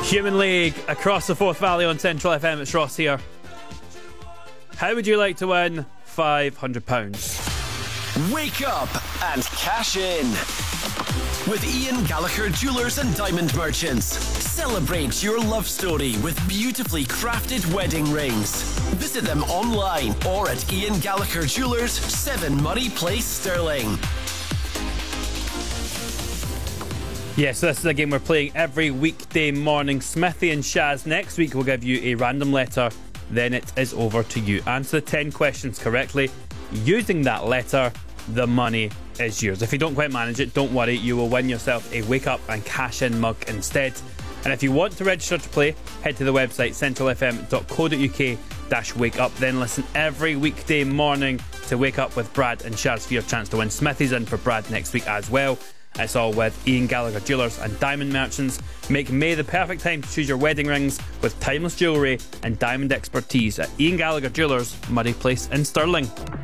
Human League across the Forth Valley on Central FM. It's Ross here. How would you like to win £500? Wake up and cash in with Ian Gallagher Jewelers and Diamond Merchants. Celebrate your love story with beautifully crafted wedding rings. Visit them online or at Ian Gallagher Jewelers, 7 Murray Place, Stirling. Yes, so this is a game we're playing every weekday morning. Smithy and Shaz next week will give you a random letter. Then it is over to you. Answer the 10 questions correctly. Using that letter, the money is yours. If you don't quite manage it, don't worry. You will win yourself a Wake Up and Cash In mug instead. And if you want to register to play, head to the website centralfm.co.uk/wake up. Then listen every weekday morning to Wake Up with Brad and Shaz for your chance to win. Smithy's in for Brad next week as well. It's all with Ian Gallagher Jewelers and Diamond Merchants. Make May the perfect time to choose your wedding rings with timeless jewellery and diamond expertise at Ian Gallagher Jewelers, Murray Place in Stirling.